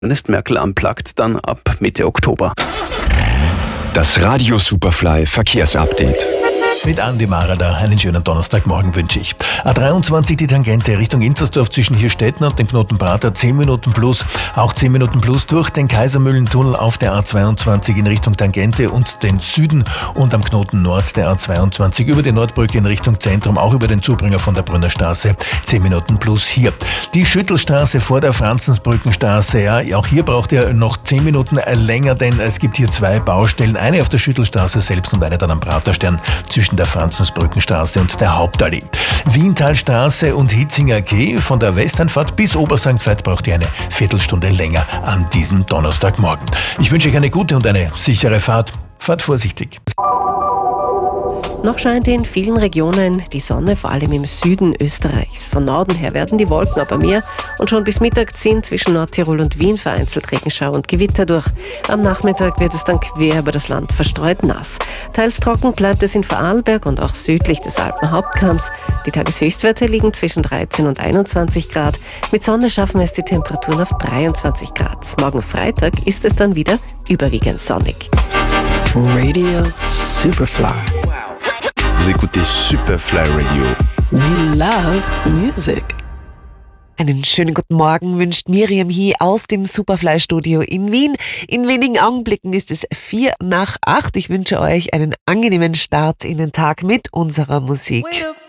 ist Merkel unplugged dann ab Mitte Oktober. Das Radio Superfly Verkehrsupdate. Mit Andi Marada, einen schönen Donnerstagmorgen wünsche ich. A23 die Tangente Richtung Inzersdorf zwischen Hirstetten und dem Knoten Prater 10 Minuten plus. Auch 10 Minuten plus durch den Kaisermühlentunnel auf der A22 in Richtung Tangente und den Süden und am Knoten Nord der A22 über die Nordbrücke in Richtung Zentrum, auch über den Zubringer von der Brünner Straße 10 Minuten plus hier. Die Schüttelstraße vor der Franzensbrückenstraße, ja, auch hier braucht ihr noch 10 Minuten länger, denn es gibt hier 2 Baustellen, eine auf der Schüttelstraße selbst und eine dann am Praterstern zwischen der Franzensbrückenstraße und der Hauptallee. Wientalstraße und Hitzinger Quai von der Westeinfahrt bis Obersankt Veit braucht ihr eine Viertelstunde länger an diesem Donnerstagmorgen. Ich wünsche euch eine gute und eine sichere Fahrt. Fahrt vorsichtig. Noch scheint in vielen Regionen die Sonne, vor allem im Süden Österreichs. Von Norden her werden die Wolken aber mehr und schon bis Mittag ziehen zwischen Nordtirol und Wien vereinzelt Regenschauer und Gewitter durch. Am Nachmittag wird es dann quer über das Land verstreut nass. Teils trocken bleibt es in Vorarlberg und auch südlich des Alpenhauptkamms. Die Tageshöchstwerte liegen zwischen 13 und 21 Grad. Mit Sonne schaffen es die Temperaturen auf 23 Grad. Morgen Freitag ist es dann wieder überwiegend sonnig. Radio Superfly. Vous écoutez Superfly Radio. We love music. Einen schönen guten Morgen wünscht Miriam hier aus dem Superfly-Studio in Wien. In wenigen Augenblicken ist es 7:45. Ich wünsche euch einen angenehmen Start in den Tag mit unserer Musik.